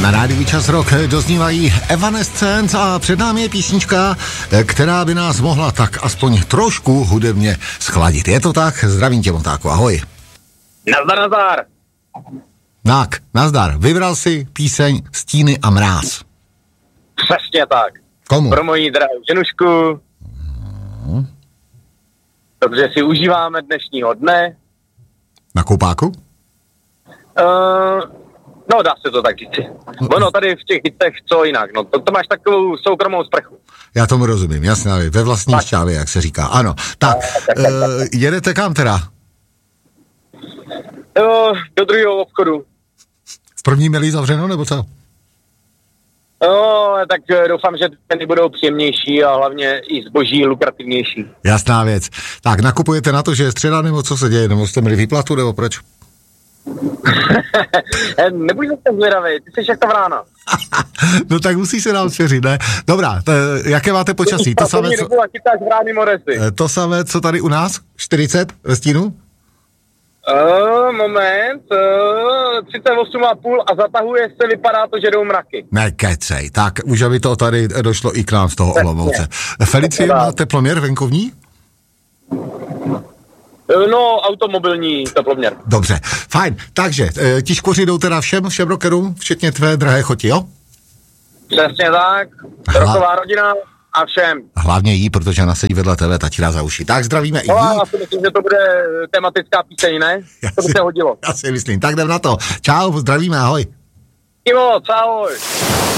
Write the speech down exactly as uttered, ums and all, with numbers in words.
Na rádiu Čas Rock doznívají Evanescence a před námi je písnička, která by nás mohla tak aspoň trošku hudebně schladit. Je to tak? Zdravím tě, Motáku, ahoj. Nazdar, nazdar. Tak, nazdar. Vybral si píseň Stíny a mráz. Přesně tak. Komu? Pro moji drahou ženušku. Hmm. Protože si užíváme dnešního dne. Na koupáku? Uh, no, dá se to tak říct. Ono tady v těch hitech co jinak. No, to, to máš takovou soukromou sprchu. Já tomu rozumím, jasně, ve vlastní šťávě, jak se říká. Ano, tak, uh, jedete kam teda? Uh, do druhého obchodu. V první milí zavřeno, nebo co? No, tak doufám, že ceny budou příjemnější a hlavně i zboží lukrativnější. Jasná věc. Tak, nakupujete na to, že je středa, nebo co se děje? Nebo jste měli výplatu, nebo proč? Nebuď se zvědavý, ty jsi jak ta vrána. No tak musí se nám svěřit, ne? Dobrá, to, jaké máte počasí? To samé, co, to samé, co tady u nás? čtyřicet ve stínu? Uh, moment, uh, třicet osm a půl a zatahuje se, vypadá to, že jdou mraky. Nekecej, tak už aby to tady došlo i k nám z toho Olomouce. Felicie, má teploměr venkovní? No, automobilní teploměr. Dobře, fajn. Takže, ti škoři jdou teda všem, všem rockerům, včetně tvé drahé choti, jo? Přesně tak, Hla... roková rodina a všem. Hlavně jí, protože ona sedí vedle tebe, tatíra za uši. Tak zdravíme i no, jí. Já si myslím, že to bude tematická píseň, ne? Já to by si, se hodilo. Já si myslím, tak jdem na to. Čau, zdravíme, ahoj. Ivo, ahoj.